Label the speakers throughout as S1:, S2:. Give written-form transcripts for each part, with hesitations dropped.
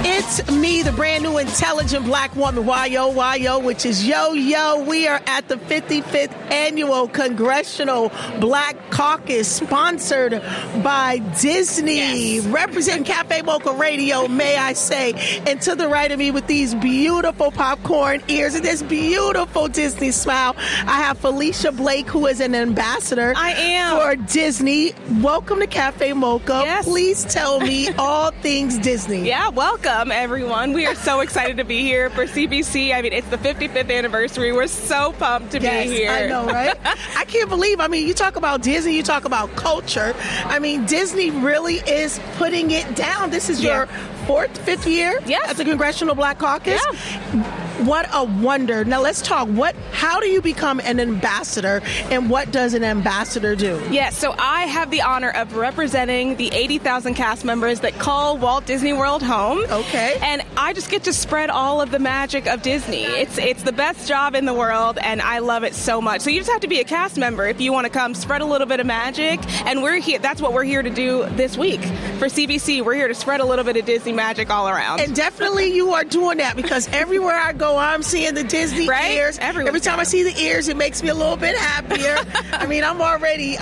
S1: It's me, the brand new intelligent black woman, YO, which is Yo. We are at the 55th Annual Congressional Black Caucus, sponsored by Disney, representing Cafe Mocha Radio, may I say. And to the right of me with these beautiful popcorn ears and this beautiful Disney smile, I have Felicia Blake, who is an ambassador for Disney. Welcome to Cafe Mocha.
S2: Yes.
S1: Please tell me all things Disney.
S2: Yeah, welcome, everyone. We are so excited to be here for CBC. I mean, it's the 55th anniversary. We're so pumped to be here.
S1: I know, right? I can't believe, you talk about Disney, you talk about culture. Disney really is putting it down. This is your fifth year at the Congressional Black Caucus.
S2: Yeah.
S1: What a wonder. Now let's talk. How do you become an ambassador, and what does an ambassador do?
S2: Yes, so I have the honor of representing the 80,000 cast members that call Walt Disney World home.
S1: Okay.
S2: And I just get to spread all of the magic of Disney. It's the best job in the world, and I love it so much. So you just have to be a cast member if you want to come spread a little bit of magic. And we're here. That's what we're here to do this week for CBC. We're here to spread a little bit of Disney magic all around.
S1: And definitely you are doing that, because everywhere I go, I'm seeing the Disney ears. Every time I see the ears, it makes me a little bit happier. I'm already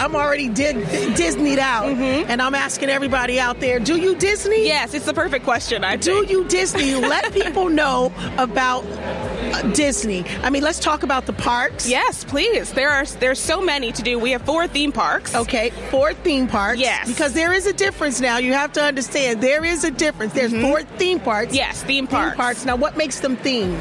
S1: Disneyed out, and I'm asking everybody out there, do you Disney?
S2: Yes, it's the perfect question.
S1: Do you Disney? Let people know about Disney. Let's talk about the parks.
S2: Yes, please. There's so many to do. We have 4 theme parks.
S1: Okay, 4 theme parks.
S2: Yes.
S1: Because there is a difference now. You have to understand, there is a difference. There's 4 theme parks.
S2: Yes, theme parks.
S1: Now, what makes them themed?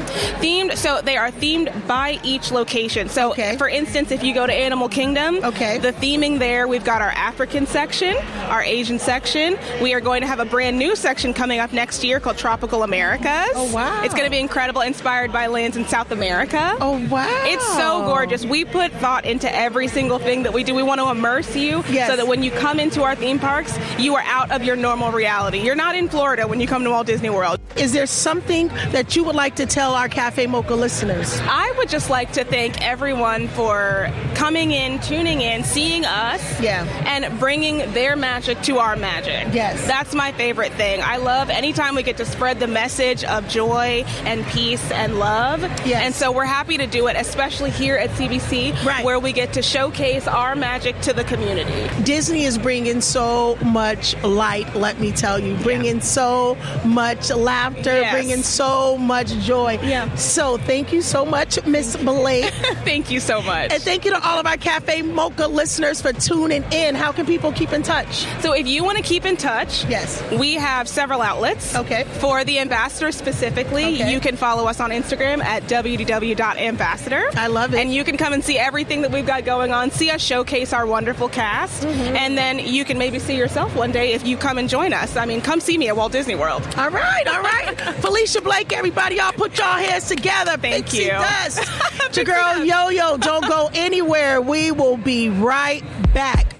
S2: So they are themed by each location. So, for instance, if you go to Animal Kingdom, the theming there, we've got our African section, our Asian section. We are going to have a brand new section coming up next year called Tropical Americas.
S1: Oh, wow.
S2: It's going to be incredible, inspired by lands in South America.
S1: Oh, wow.
S2: It's so gorgeous. We put thought into every single thing that we do. We want to immerse you so that when you come into our theme parks, you are out of your normal reality. You're not in Florida when you come to Walt Disney World.
S1: Is there something that you would like to tell our Cafe Mocha listeners?
S2: I would just like to thank everyone for coming in, tuning in, seeing us, and bringing their magic to our magic.
S1: Yes.
S2: That's my favorite thing. I love anytime we get to spread the message of joy and peace and love.
S1: Yes.
S2: And so we're happy to do it, especially here at CBC, where we get to showcase our magic to the community.
S1: Disney is bringing so much light, let me tell you, bringing so much laughter, bringing so much joy.
S2: Yeah.
S1: So thank you so much, Miss Blake.
S2: Thank you so much.
S1: And thank you to all of our Cafe Mocha listeners for tuning in. How can people keep in touch?
S2: So if you want to keep in touch, we have several outlets.
S1: Okay.
S2: For the ambassador specifically, you can follow us on Instagram at www.ambassador.
S1: I love it.
S2: And you can come and see everything that we've got going on, see us showcase our wonderful cast, and then you can maybe see yourself one day if you come and join us. Come see me at Walt Disney World.
S1: All right. Felicia Blake, everybody, y'all put y'all hands together.
S2: Thank you.
S1: It's your girl, Yo. Don't go anywhere. We will be right back.